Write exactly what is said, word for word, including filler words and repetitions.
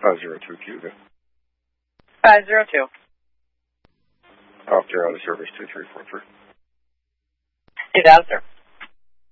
Five zero two Cuba. Five zero two. Off air out of service two three four three. Two thousand, sir.